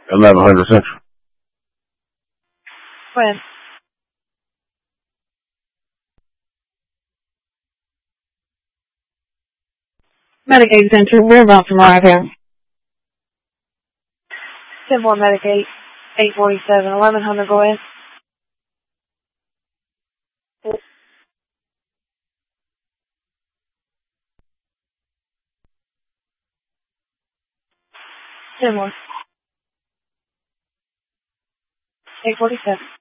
1100 Central. When? Medicaid Center, we're about to arrive here. 10-4 Medicaid, 847, 1100, go ahead. Ten more. 847.